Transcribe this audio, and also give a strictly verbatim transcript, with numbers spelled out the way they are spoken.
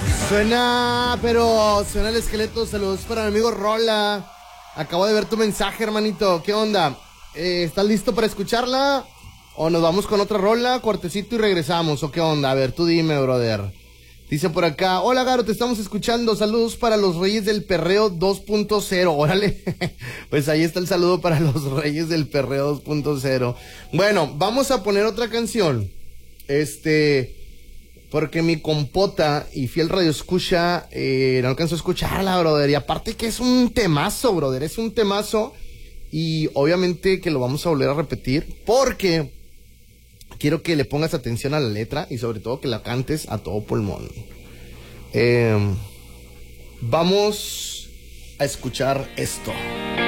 Suena, pero suena el esqueleto. Saludos para mi amigo Rola. Acabo de ver tu mensaje, hermanito. ¿Qué onda? Eh, ¿Estás listo para escucharla? ¿O nos vamos con otra rola, cortecito y regresamos? ¿O qué onda? A ver, tú dime, brother. Dice por acá, hola Garo, te estamos escuchando. Saludos para los Reyes del Perreo dos punto cero. Órale. Pues ahí está el saludo para los Reyes del Perreo dos punto cero. Bueno, vamos a poner otra canción. Este... Porque mi compota y fiel radio escucha, eh, no alcanzó a escucharla, brother. Y aparte que es un temazo, brother. Es un temazo. Y obviamente que lo vamos a volver a repetir. Porque quiero que le pongas atención a la letra. Y sobre todo que la cantes a todo pulmón. Eh, vamos a escuchar esto.